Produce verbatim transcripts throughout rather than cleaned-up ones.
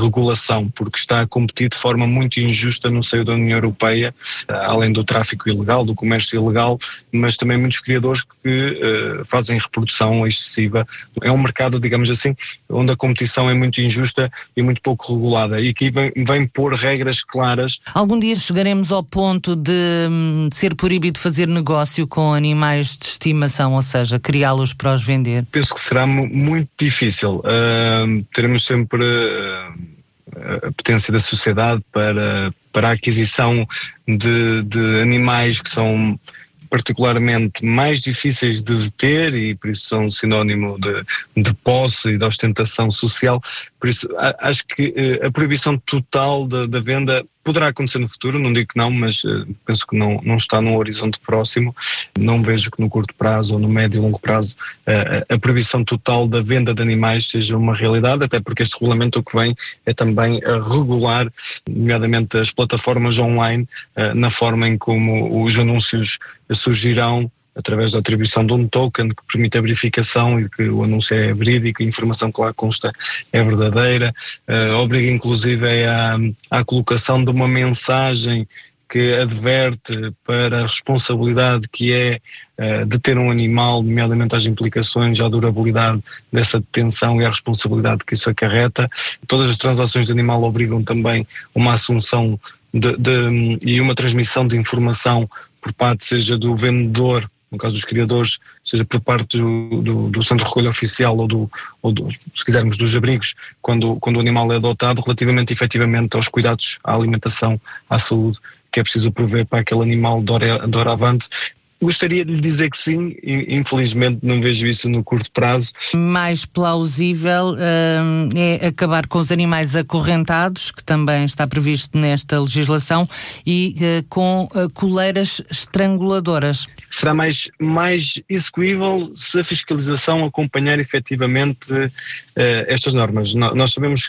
regulação, porque está a competir de forma muito injusta no seio da União Europeia, além do tráfico ilegal, do comércio ilegal, mas também muitos criadores que uh, fazem reprodução excessiva. É um mercado, digamos assim, onde a competição é muito injusta e muito pouco regulada, e aqui vem, vem pôr regras claras. Algum dia chegaremos ao ponto de hum, ser proibido fazer negócio com animais de estimação, ou seja, criá-los para os vender? Penso que será muito difícil. Uh, teremos sempre uh, a potência da sociedade para, para a aquisição de, de animais que são particularmente mais difíceis de deter e por isso são sinónimo de, de posse e de ostentação social. Por isso acho que a proibição total da, da venda poderá acontecer no futuro, não digo que não, mas penso que não, não está num horizonte próximo. Não vejo que no curto prazo ou no médio e longo prazo a, a proibição total da venda de animais seja uma realidade, até porque este regulamento o que vem é também a regular, nomeadamente as plataformas online, na forma em como os anúncios surgirão através da atribuição de um token que permite a verificação e que o anúncio é verídico, a informação que lá consta é verdadeira, uh, obriga inclusive à, à colocação de uma mensagem que adverte para a responsabilidade que é uh, de ter um animal, nomeadamente às implicações, à durabilidade dessa detenção e à responsabilidade que isso acarreta. Todas as transações de animal obrigam também uma assunção de, de, e uma transmissão de informação por parte, seja do vendedor, no caso dos criadores, seja por parte do, do, do centro de recolha oficial ou, do, ou do, se quisermos, dos abrigos, quando, quando o animal é adotado, relativamente efetivamente aos cuidados, à alimentação, à saúde, que é preciso prover para aquele animal de hora avante. Gostaria de lhe dizer que sim, infelizmente não vejo isso no curto prazo. Mais plausível hum, é acabar com os animais acorrentados, que também está previsto nesta legislação, e uh, com uh, coleiras estranguladoras. Será mais, mais execuível se a fiscalização acompanhar efetivamente uh, estas normas. No, nós sabemos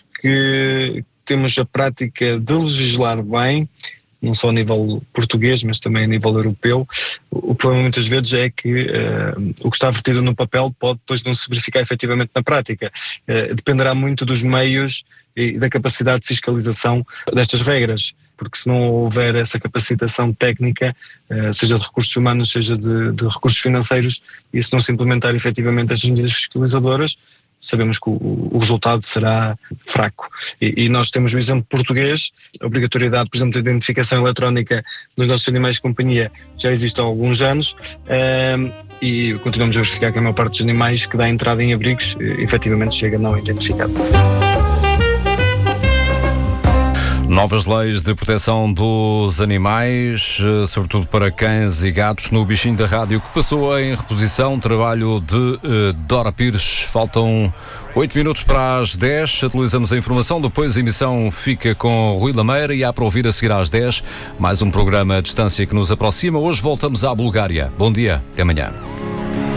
que temos a prática de legislar bem, não só a nível português, mas também a nível europeu. O problema muitas vezes é que uh, o que está vertido no papel pode depois não se verificar efetivamente na prática. Uh, dependerá muito dos meios e da capacidade de fiscalização destas regras, porque se não houver essa capacitação técnica, uh, seja de recursos humanos, seja de, de recursos financeiros, e se não se implementar efetivamente estas medidas fiscalizadoras, sabemos que o, o resultado será fraco. E, e nós temos o exemplo português, a obrigatoriedade, por exemplo, de identificação eletrónica dos nossos animais de companhia já existe há alguns anos, um, e continuamos a verificar que a maior parte dos animais que dá entrada em abrigos, efetivamente chega não identificado. Novas leis de proteção dos animais, sobretudo para cães e gatos, no Bichinho da Rádio, que passou em reposição. Trabalho de uh, Dora Pires. Faltam oito minutos para as dez. Atualizamos a informação. Depois a emissão fica com Rui Lameira e há para ouvir a seguir às dez. Mais um programa à distância que nos aproxima. Hoje voltamos à Bulgária. Bom dia. Até amanhã.